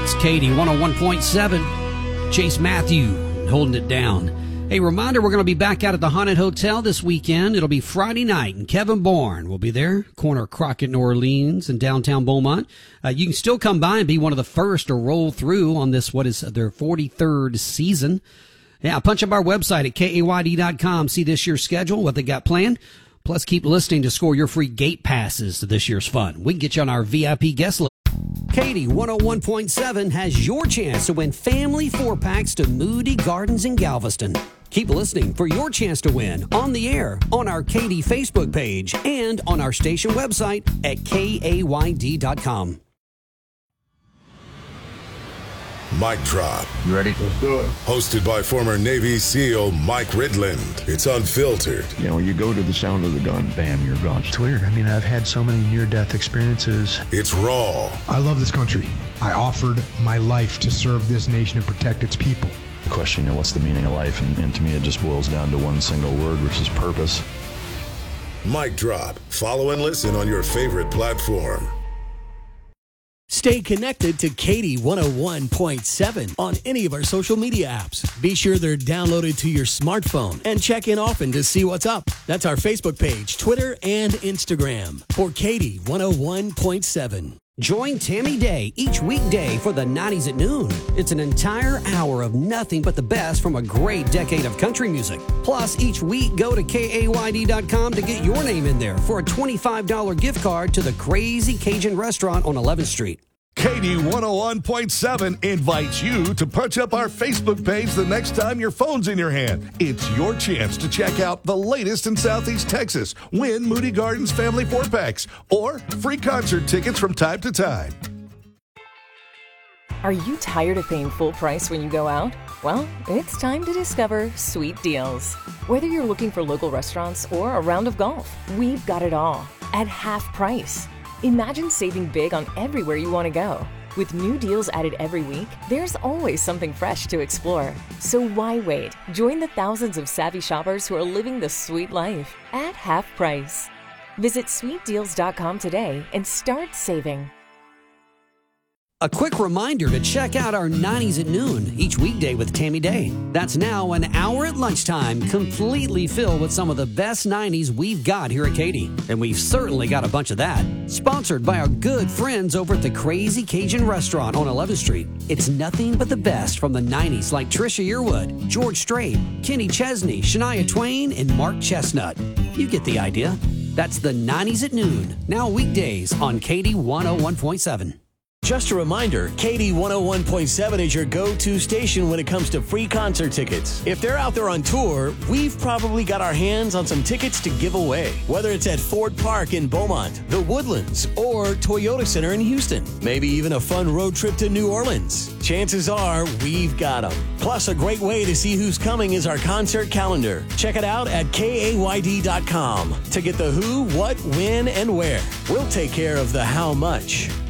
It's Katie 101.7. Chase Matthew holding it down. A reminder, we're going to be back out at the Haunted Hotel this weekend. It'll be Friday night, and Kevin Bourne will be there, corner Crockett, New Orleans, and downtown Beaumont. You can still come by and be one of the first to roll through on this, what is their 43rd season. Yeah, punch up our website at KAYD.com. See this year's schedule, what they got planned. Plus, keep listening to score your free gate passes to this year's fun. We can get you on our VIP guest list. Katie 101.7 has your chance to win family 4-packs to Moody Gardens in Galveston. Keep listening for your chance to win on the air, on our Katie Facebook page, and on our station website at KAYD.com. Mic Drop. You ready? Let's do it. Hosted by former Navy SEAL Mike Ridland. It's unfiltered. You know, you go to the sound of the gun, bam, you're gone. It's weird. I mean, I've had so many near-death experiences. It's raw. I love this country. I offered my life to serve this nation and protect its people. The question, you know, what's the meaning of life? And to me, it just boils down to one single word, which is purpose. Mic Drop. Follow and listen on your favorite platform. Stay connected to Katie 101.7 on any of our social media apps. Be sure they're downloaded to your smartphone and check in often to see what's up. That's our Facebook page, Twitter, and Instagram for Katie 101.7. Join Tammy Day each weekday for the 90s at noon. It's an entire hour of nothing but the best from a great decade of country music. Plus, each week, go to KAYD.com to get your name in there for a $25 gift card to the Crazy Cajun Restaurant on 11th Street. Katie 101.7 invites you to punch up our Facebook page the next time your phone's in your hand. It's your chance to check out the latest in Southeast Texas, win Moody Gardens Family 4-packs, or free concert tickets from time to time. Are you tired of paying full price when you go out? Well, it's time to discover Sweet Deals. Whether you're looking for local restaurants or a round of golf, we've got it all at half price. Imagine saving big on everywhere you want to go. With new deals added every week, there's always something fresh to explore. So why wait? Join the thousands of savvy shoppers who are living the sweet life at half price. Visit sweetdeals.com today and start saving. A quick reminder to check out our 90s at noon each weekday with Tammy Day. That's now an hour at lunchtime, completely filled with some of the best 90s we've got here at Katie. And we've certainly got a bunch of that. Sponsored by our good friends over at the Crazy Cajun Restaurant on 11th Street. It's nothing but the best from the 90s like Trisha Yearwood, George Strait, Kenny Chesney, Shania Twain, and Mark Chestnut. You get the idea. That's the 90s at noon, now weekdays on Katie 101.7. Just a reminder, Katie 101.7 is your go-to station when it comes to free concert tickets. If they're out there on tour, we've probably got our hands on some tickets to give away. Whether it's at Ford Park in Beaumont, the Woodlands, or Toyota Center in Houston. Maybe even a fun road trip to New Orleans. Chances are we've got them. Plus, a great way to see who's coming is our concert calendar. Check it out at KAYD.com to get the who, what, when, and where. We'll take care of the how much.